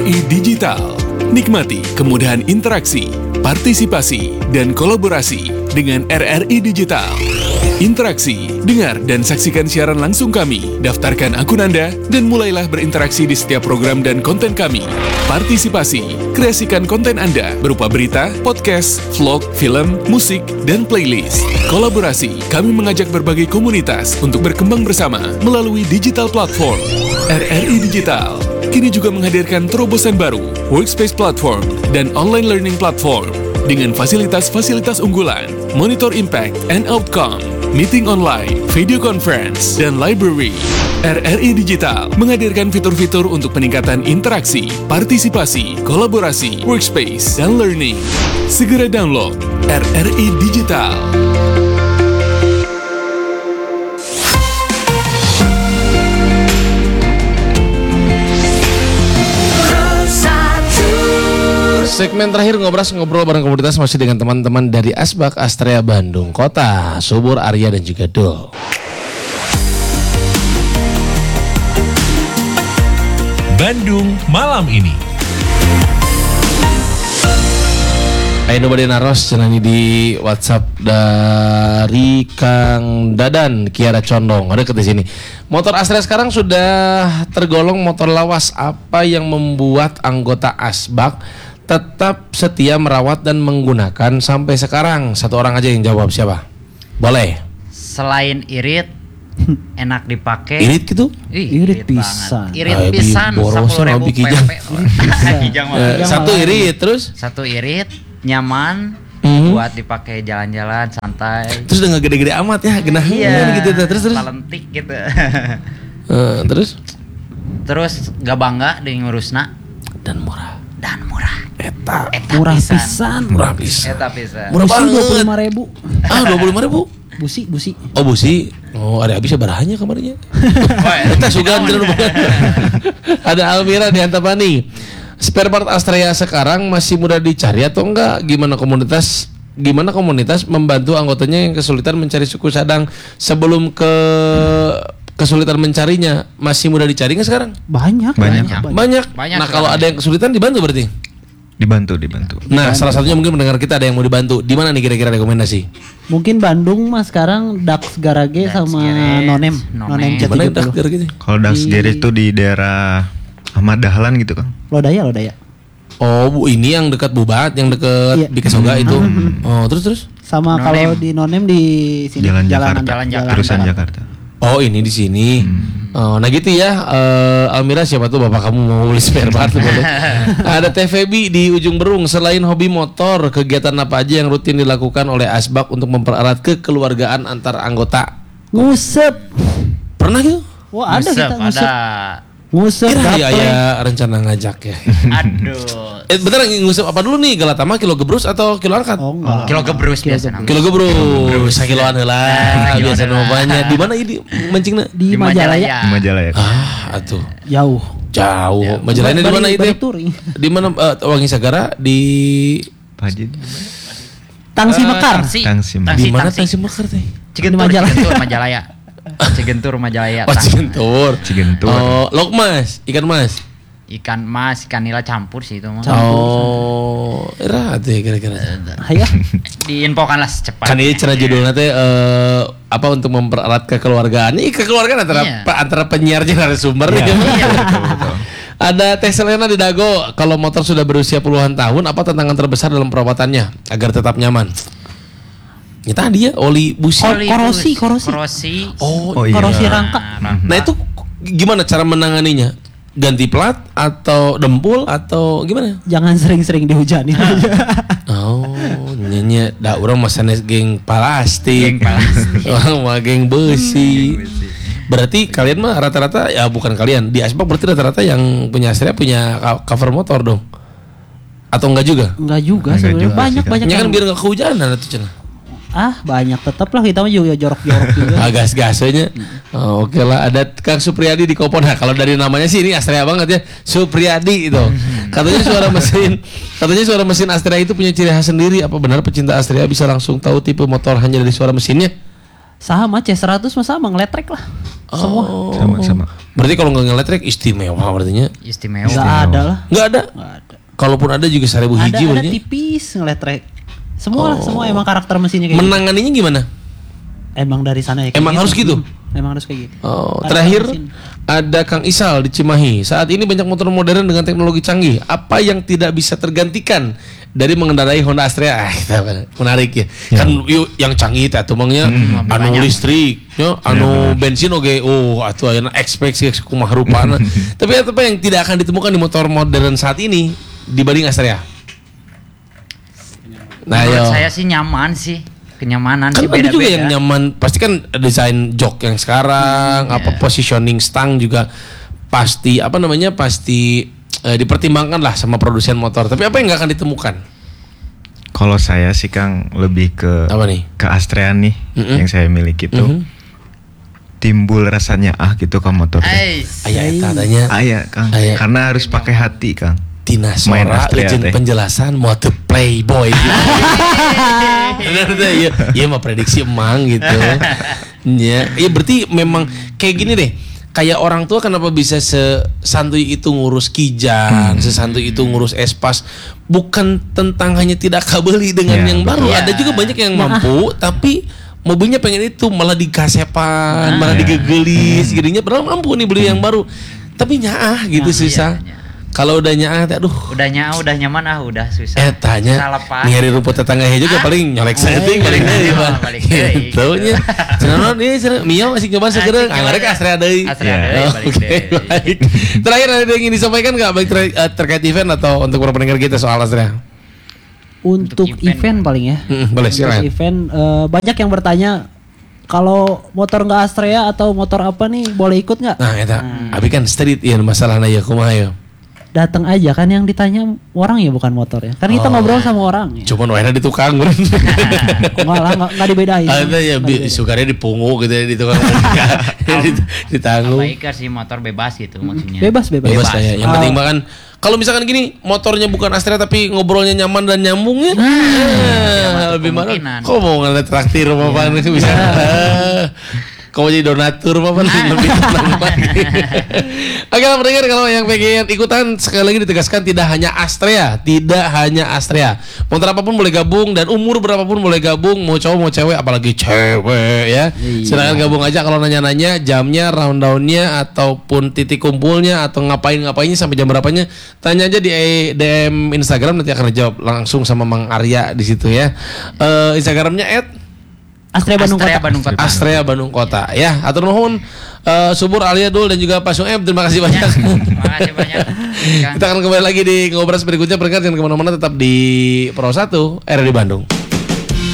RRI Digital. Nikmati kemudahan interaksi, partisipasi, dan kolaborasi dengan RRI Digital. Interaksi, dengar dan saksikan siaran langsung kami, daftarkan akun Anda, dan mulailah berinteraksi di setiap program dan konten kami. Partisipasi, kreasikan konten Anda berupa berita, podcast, vlog, film, musik, dan playlist. Kolaborasi, kami mengajak berbagai komunitas untuk berkembang bersama melalui digital platform. RRI Digital kini juga menghadirkan terobosan baru, workspace platform, dan online learning platform dengan fasilitas-fasilitas unggulan, monitor impact and outcome, meeting online, video conference, dan library. RRI Digital menghadirkan fitur-fitur untuk peningkatan interaksi, partisipasi, kolaborasi, workspace, dan learning. Segera download RRI Digital. Segmen terakhir ngobrol bareng komunitas masih dengan teman-teman dari Asbak Astrea Bandung Kota, Subur, Arya, dan juga Dul. Bandung malam ini. Ayo nobody naros cenani di WhatsApp dari Kang Dadan Kiara Condong. Ada ke sini. Motor Astrea sekarang sudah tergolong motor lawas. Apa yang membuat anggota Asbak tetap setia merawat dan menggunakan sampai sekarang? Satu orang aja yang jawab, siapa? Boleh. Selain irit, enak dipakai. Irit gitu? Irit pisan. Irit pisan. 10.000 PP. Satu irit terus? Satu irit, nyaman, buat dipakai jalan-jalan santai. Terus udah gak gede-gede amat ya, genah gitu. Terus lentik gitu. Terus gak bangga dengan ngurusna dan murah. Eta Murah pisan. Eta pisan. Murah banget. 25.000. 25.000. Busi. Oh busi. Oh ada habisnya barahannya kamarnya. Kita sugan bener banget. Ada Almira di Antapani. Spare part Astrea sekarang masih mudah dicari atau enggak? Gimana komunitas membantu anggotanya yang kesulitan mencari suku cadang sebelum kesulitan mencarinya? Masih mudah dicari nggak sekarang? Banyak. Nah kalau ada yang kesulitan dibantu berarti? Dibantu. Nah salah satunya mungkin mendengar kita ada yang mau dibantu. Di mana nih kira-kira rekomendasi? Mungkin Bandung mas sekarang Dax Garage sama Nonem Mana Dax Garage? Kalau Dax Garage itu di daerah Ahmad Dahlan gitu kan? Lodaya. Oh bu, ini yang dekat Bubat, yang dekat di Kesoga itu. Oh terus? Sama kalau di Nonem di sini Jalan Jakarta. Terusan Jakarta. Oh ini di sini. Oh, nah gitu ya, Almira siapa tuh bapak kamu mau beli spare part boleh. Ada TVB di Ujung Berung. Selain hobi motor, kegiatan apa aja yang rutin dilakukan oleh Asbak untuk mempererat kekeluargaan antar anggota? Ngusep. Pernah gitu? Wah ada kita ngusep. Ngusep. Ya rencana ngajak ya. Aduh. Bentar ngusep apa dulu nih? Galatama kilo gebrus atau kilo angkat? Oh enggak. Kilo gebrus biasa namanya. Kilo gebrus, sakiloan heula. Biasa namanya. Di mana ini mancingna? Di Majalaya. Di Majalaya. Atuh. Jauh. Majalaya di mana itu? Di mana Wangi Sagara di Pajin. Tangsi Mekar. Di mana Tangsi Mekar teh? Majalaya. Cigentur Majalaya. Oh Cigentur. Oh Lokmas, ikan mas, ikan nila campur sih itu mah. Oh, erat ya kira-kira. Hayo. Diinfokan lah secepat. Kan ini cara judulnya teh apa untuk mempererat kekeluargaan. Ini kekeluargaan antara penyiar dan narasumber. Betul. Ada Teh Selena di Dago. Kalau motor sudah berusia puluhan tahun, apa tantangan terbesar dalam perawatannya agar tetap nyaman? Ya tadi ya oli busi. Korosi. Oh iya. Korosi rangka. Nah itu gimana cara menanganinya? Ganti plat atau dempul atau gimana? Jangan sering-sering dihujani. Oh, nyanyi da urang mah sanes geng plastik. Orang mah geng besi. Berarti kalian mah rata-rata ya bukan kalian di Asbak berarti rata-rata yang punya Astrea punya cover motor dong. Atau enggak juga? Enggak juga sebenarnya. Banyak. Ya kan biar enggak kehujanan atuh cenah. Banyak tetap lah kita mah juga jorok-jorok juga. Gas-gasnya. Oh, oke lah. Ada Kang Supriyadi di Kopon. Nah, kalau dari namanya sih ini Astrea banget ya. Supriyadi itu. Katanya suara mesin Astrea itu punya ciri khas sendiri. Apa benar pecinta Astrea bisa langsung tahu tipe motor hanya dari suara mesinnya? Sama C100 mah sama ngeletrek lah. Semua. Sama-sama. Berarti kalau nggak ngeletrek istimewa berartinya. Istimewa. Enggak ada lah. Nggak ada. Nggak ada. Kalaupun ada juga 1000 hiji Ada berarti. tipis ngeletrek. Semua lah, semua emang karakter mesinnya kayak gitu. Menanganinya gimana? Emang dari sana ya kayak Emang harus gitu? Emang harus kayak gitu. Oh, Karakter terakhir mesin. ada Kang Isal di Cimahi. Saat ini banyak motor modern dengan teknologi canggih. Apa yang tidak bisa tergantikan dari mengendarai Honda Astrea? Menarik ya. Kan yuk yang canggih teh tumangnya anu listrik, yo, anu bensin oge. Oh, atuh ayeuna ekspektasi kumaha rupana. Tapi apa yang tidak akan ditemukan di motor modern saat ini dibanding Astrea? Nah, Menurut saya sih nyaman sih. Kenyamanan kan sih ada juga beda-beda. yang nyaman, pasti kan desain jok yang sekarang, apa positioning stang juga pasti pasti dipertimbangkan lah sama produsen motor. Tapi apa yang nggak akan ditemukan? Kalau saya sih Kang lebih ke Apa nih? ke Astrea nih yang saya miliki tuh timbul rasanya gitu ke motor. Ais. Ayah katanya Aya Kang, Aya. karena harus pakai hati Kang. Tina Main Sora Astrea legend teh. penjelasan motor playboy gitu. Benar tuh, iya mah prediksi emang gitu. Ya, berarti memang kayak gini deh. Kayak orang tua kenapa bisa sesantuy itu ngurus kijang, sesantuy itu ngurus espas, bukan tentang hanya tidak kabeli dengan Ya, yang baru. betul. Ada juga banyak yang mampu tapi mobilnya pengen itu malah dikasepan, malah digegelis, jadinya padahal mampu nih beli yang baru. Tapi nyaah gitu susah. iya. Kalau udah nyaah, aduh. Udah nyaman bisa susah. Tanya Salah pas. nyari rumput tetangga juga paling nyolek setting balik deui mah. balik deui. Gitu nya. Cenah ieu cenah Mio masih nyoba segereung. Ngarek Astrea deui. Astrea deui, balik Oke, deui. baik. Terakhir ada yang ingin disampaikan enggak baik terkait event atau untuk para pendengar kita soal Astrea? Untuk event. event paling ya. Boleh Untuk silakan. event banyak yang bertanya kalau motor nggak Astrea atau motor apa nih boleh ikut nggak? Nah, eta abi kan street ieu masalahna ya kumaha ya. Datang aja kan yang ditanya orang ya bukan motor ya. Kan kita ngobrol sama orang ya. Cuman wae di tukang beureun. Malah nggak dibedain. Ada ya sukarnya dipungu gitu ya di tukang. Ditanggung. Baik sih motor bebas gitu maksudnya. Bebas. Bebas kayak. Yang penting mah kan kalau misalkan gini motornya bukan Astrea tapi ngobrolnya nyaman dan nyambung ya. Lebih mana? kemungkinan. Kok mau ngeliat traktir apa bisa? Kau jadi donatur apa lebih tenang lagi. Oke lah pendengar, kalau yang pengen ikutan sekali lagi ditegaskan tidak hanya Astrea, motor apapun boleh gabung dan umur berapapun boleh gabung, mau cowok mau cewek apalagi cewek ya. Silakan gabung aja. Kalau nanya-nanya jamnya, rundownnya ataupun titik kumpulnya atau ngapainnya sampai jam berapanya, tanya aja di DM Instagram, nanti akan dijawab langsung sama Mang Arya di situ ya. Instagramnya Astrea Bandung Kota. Astrea Bandung Kota ya. Atur nuhun Subur Alia Dul dan juga Pak Sueb, terima kasih banyak. Terima kasih banyak. Kita akan kembali lagi di ngobrol berikutnya. Jangan kemana-mana, tetap di Pro 1 RRI Bandung.